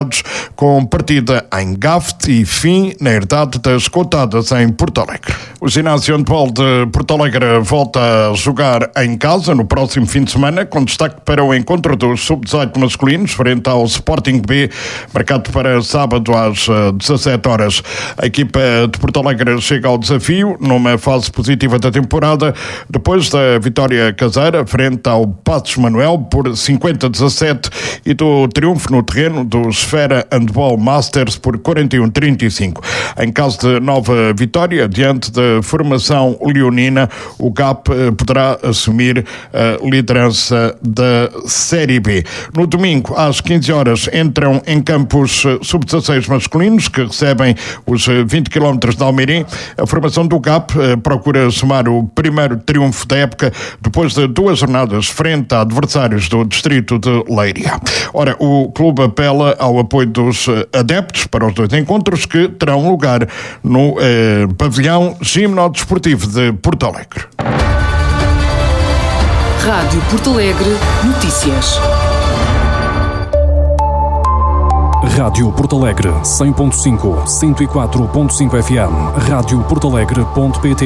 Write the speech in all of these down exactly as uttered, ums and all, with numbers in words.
com partida em Gafte e fim na herdade das cotadas em Porto Alegre. O ginásio handball de Porto Alegre volta a jogar em casa no próximo fim de semana, com destaque para o encontro dos sub dezoito masculinos frente ao Sporting B, marcado para sábado às dezassete horas. A equipa de Porto Alegre chega ao desafio numa fase positiva da temporada, depois da vitória caseira frente ao Passos Manuel por cinquenta a dezassete e do triunfo no terreno dos Esfera Handball Masters por quarenta e um a trinta e cinco. Em caso de nova vitória, diante da formação leonina, o G A P poderá assumir a liderança da Série B. No domingo, às quinze horas, entram em campos sub dezasseis masculinos, que recebem os vinte quilómetros de Almeirim. A formação do G A P procura somar o primeiro triunfo da época, depois de duas jornadas frente a adversários do distrito de Leiria. Ora, o clube apela ao apoio dos adeptos para os dois encontros, que terão lugar no eh, pavilhão gimnodesportivo de Porto Alegre. Rádio Porto Alegre Notícias. Rádio Porto Alegre cem ponto cinco, cento e quatro ponto cinco F M, rádio porto alegre ponto pt.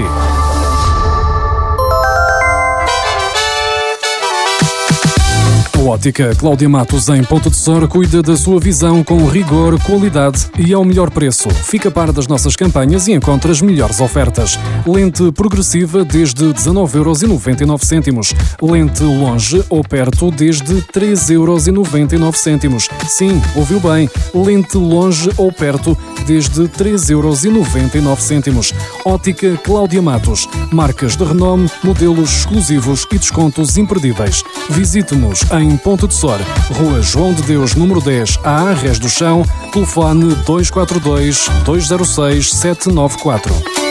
A ótica Cláudia Matos em Ponta de Sor cuida da sua visão com rigor, qualidade e ao melhor preço. Fica a par das nossas campanhas e encontra as melhores ofertas. Lente progressiva desde dezanove euros e noventa e nove cêntimos. Lente longe ou perto desde treze euros e noventa e nove cêntimos. Sim, ouviu bem. Lente longe ou perto desde treze euros e noventa e nove cêntimos. Ótica Cláudia Matos. Marcas de renome, modelos exclusivos e descontos imperdíveis. Visite-nos em Ponta de Sor, Rua João de Deus, número dez, a Arres do Chão, telefone dois quatro dois, dois zero seis, sete nove quatro.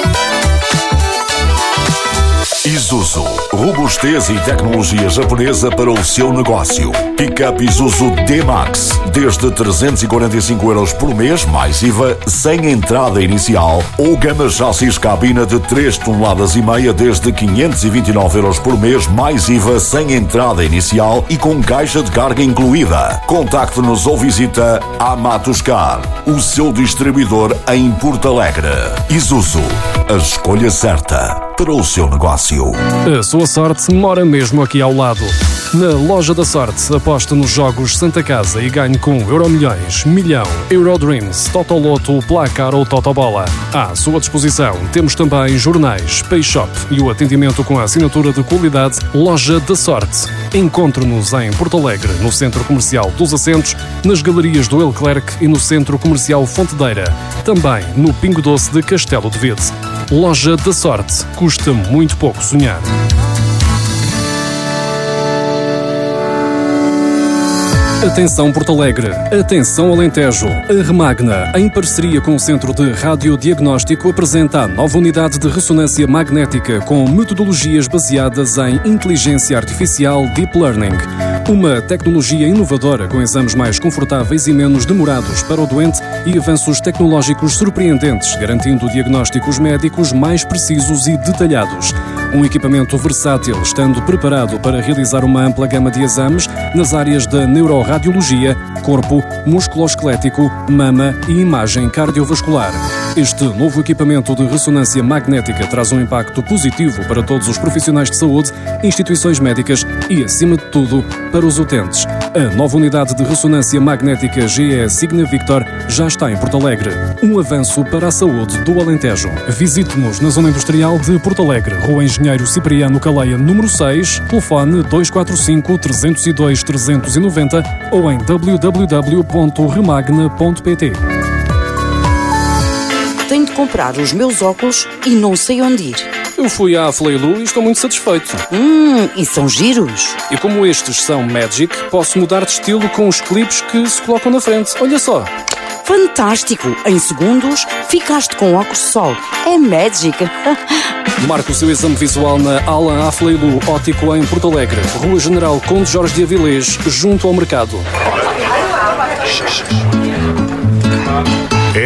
Isuzu, robustez e tecnologia japonesa para o seu negócio. Pick-up Isuzu D-Max, desde trezentos e quarenta e cinco euros por mês, mais I V A, sem entrada inicial. Ou gama chassis cabina de três toneladas e meia, desde quinhentos e vinte e nove euros por mês, mais I V A, sem entrada inicial e com caixa de carga incluída. Contacte-nos ou visita a Matos Car, o seu distribuidor em Porto Alegre. Isuzu, a escolha certa para o seu negócio. A sua sorte mora mesmo aqui ao lado. Na Loja da Sorte, aposte nos jogos Santa Casa e ganhe com Euromilhões, Milhão, Eurodreams, Totoloto, Placar ou Totobola. À sua disposição temos também jornais, Pay Shop e o atendimento com a assinatura de qualidade Loja da Sorte. Encontre-nos em Porto Alegre, no Centro Comercial dos Assentos, nas galerias do Leclerc e no Centro Comercial Fontedeira. Também no Pingo Doce de Castelo de Vide. Loja da Sorte. Custa muito pouco sonhar. Atenção Porto Alegre, atenção Alentejo. A Remagna, em parceria com o Centro de Radiodiagnóstico, apresenta a nova unidade de ressonância magnética com metodologias baseadas em inteligência artificial Deep Learning. Uma tecnologia inovadora com exames mais confortáveis e menos demorados para o doente e avanços tecnológicos surpreendentes, garantindo diagnósticos médicos mais precisos e detalhados. Um equipamento versátil, estando preparado para realizar uma ampla gama de exames nas áreas da neuroradiologia, corpo, músculo-esquelético, mama e imagem cardiovascular. Este novo equipamento de ressonância magnética traz um impacto positivo para todos os profissionais de saúde, instituições médicas e, acima de tudo, para os utentes. A nova unidade de ressonância magnética G E Signa Victor já está em Porto Alegre. Um avanço para a saúde do Alentejo. Visite-nos na Zona Industrial de Porto Alegre, Rua Engenheiro Cipriano Caleia, número seis, telefone dois quatro cinco, três zero dois, três nove zero ou em w w w ponto remagna ponto p t. Tenho de comprar os meus óculos e não sei onde ir. Eu fui à Fleilu e estou muito satisfeito. Hum, e são giros. E como estes são Magic, posso mudar de estilo com os clipes que se colocam na frente. Olha só. Fantástico! Em segundos, ficaste com óculos de sol. É Magic. Marque o seu exame visual na Alan Afleilu Ótico em Porto Alegre, Rua General Conde Jorge de Avilés, junto ao mercado. É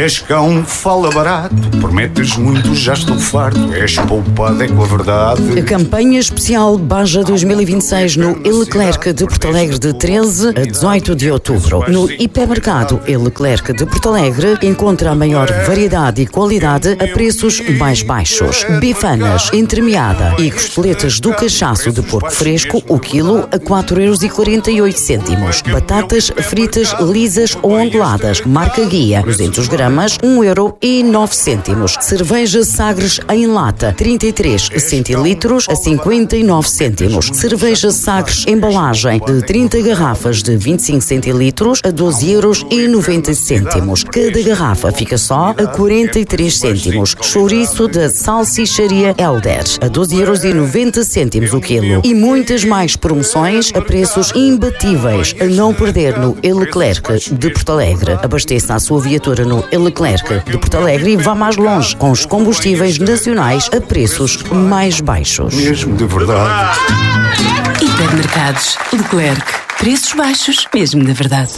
és cão, fala barato. Prometes muito, já estou farto. És poupado, é com a verdade. A campanha especial Baja dois mil e vinte e seis no E Leclerc de Porto Alegre de treze a dezoito de outubro. No hipermercado E Leclerc de Porto Alegre encontra a maior variedade e qualidade a preços mais baixos. Bifanas, entremeada e costeletas do cachaço de porco fresco, o quilo a quatro euros e quarenta e oito cêntimos. Batatas fritas lisas ou onduladas, marca Guia, duzentos gramas, um euro e nove cêntimos. Cerveja Sagres em lata, trinta e três centilitros a cinquenta e nove cêntimos. Cerveja Sagres embalagem de trinta garrafas de vinte e cinco centilitros a doze euros e noventa cêntimos. Cada garrafa fica só a quarenta e três cêntimos. Chouriço da Salsicharia Helder a doze euros e noventa cêntimos o quilo. E muitas mais promoções a preços imbatíveis a não perder no E Leclerc de Porto Alegre. Abasteça a sua viatura no E Leclerc de Porto Alegre e vá mais longe com os combustíveis nacionais a preços mais baixos. Mesmo de verdade. Hipermercados Leclerc. Preços baixos, mesmo de verdade.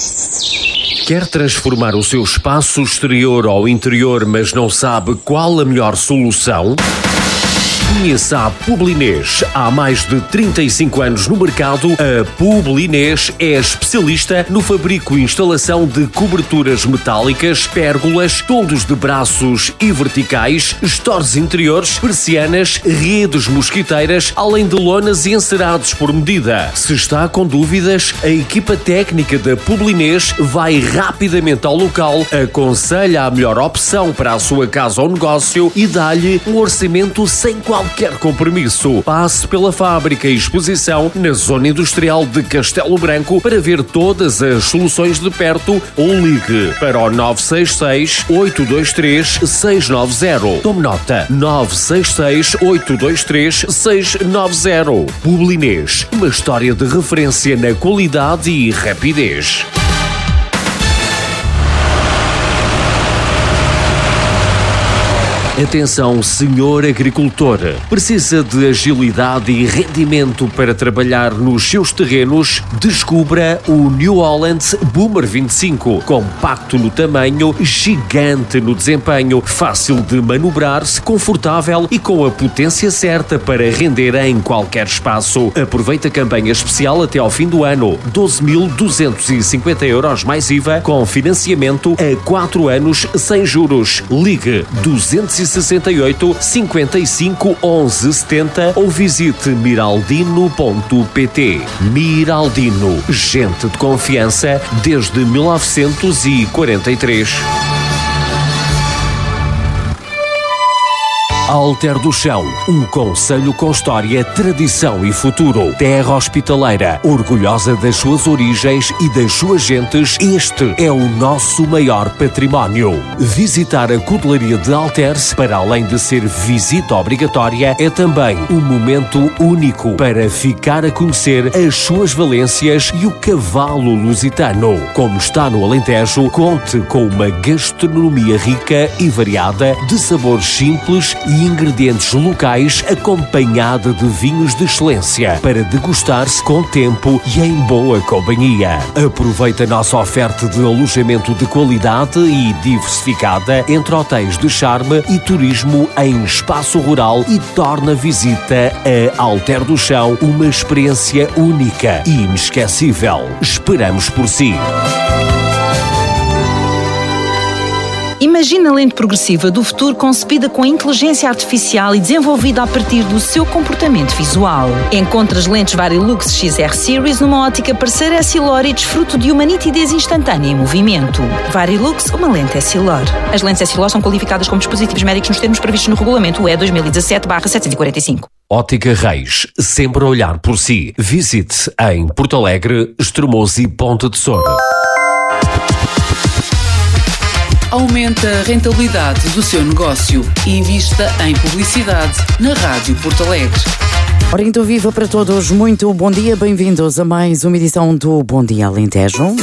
Quer transformar o seu espaço exterior ou interior, mas não sabe qual a melhor solução? Conheça a Publinês. Há mais de trinta e cinco anos no mercado, a Publinês é especialista no fabrico e instalação de coberturas metálicas, pérgolas, toldos de braços e verticais, estores interiores, persianas, redes mosquiteiras, além de lonas e encerados por medida. Se está com dúvidas, a equipa técnica da Publinês vai rapidamente ao local, aconselha a melhor opção para a sua casa ou negócio e dá-lhe um orçamento sem qualquer Qualquer compromisso. Passe pela fábrica e exposição na zona industrial de Castelo Branco para ver todas as soluções de perto ou ligue para o nove seis seis, oito dois três, seis nove zero. Tome nota: nove seis seis, oito dois três, seis nove zero. Publinês, uma história de referência na qualidade e rapidez. Atenção, senhor agricultor. Precisa de agilidade e rendimento para trabalhar nos seus terrenos? Descubra o New Holland Boomer vinte e cinco. Compacto no tamanho, gigante no desempenho, fácil de manobrar-se, confortável e com a potência certa para render em qualquer espaço. Aproveita a campanha especial até ao fim do ano. doze mil duzentos e cinquenta euros mais I V A com financiamento a quatro anos sem juros. Ligue duzentos e sessenta e oito, cinquenta e cinco, onze, setenta ou visite miraldino ponto pt. Miraldino, gente de confiança desde mil novecentos e quarenta e três. Alter do Chão, um concelho com história, tradição e futuro. Terra hospitaleira, orgulhosa das suas origens e das suas gentes, este é o nosso maior património. Visitar a Cutelaria de Alters, para além de ser visita obrigatória, é também um momento único para ficar a conhecer as suas valências e o cavalo lusitano. Como está no Alentejo, conte com uma gastronomia rica e variada, de sabores simples e ingredientes locais, acompanhada de vinhos de excelência, para degustar-se com tempo e em boa companhia. Aproveita a nossa oferta de alojamento de qualidade e diversificada entre hotéis de charme e turismo em espaço rural e torna a visita a Alter do Chão uma experiência única e inesquecível. Esperamos por si. Imagina a lente progressiva do futuro concebida com inteligência artificial e desenvolvida a partir do seu comportamento visual. Encontre as lentes Varilux X R Series numa ótica parceira Essilor e desfruto de uma nitidez instantânea em movimento. Varilux, uma lente Essilor. As lentes Essilor são qualificadas como dispositivos médicos nos termos previstos no regulamento U E dois mil e dezassete barra setecentos e quarenta e cinco. Ótica Reis, sempre a olhar por si. Visite em Porto Alegre, Estremoz e Ponta de Soura. Aumente a rentabilidade do seu negócio e invista em publicidade na Rádio Porto Alegre. Ora, então viva para todos, muito bom dia, bem-vindos a mais uma edição do Bom Dia Alentejo.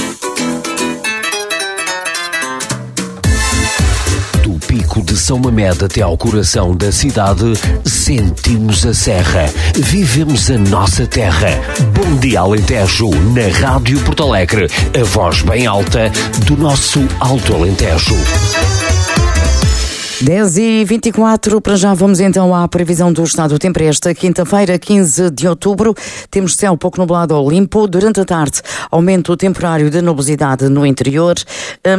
Do Pico de São Mamede até ao coração da cidade, sentimos a serra, vivemos a nossa terra. Bom Dia Alentejo, na Rádio Porto Alegre, a voz bem alta do nosso Alto Alentejo. dez e vinte e quatro, para já vamos então à previsão do estado do tempo. Esta quinta-feira, quinze de outubro, temos céu pouco nublado ou limpo. Durante a tarde, aumento temporário de nubosidade no interior.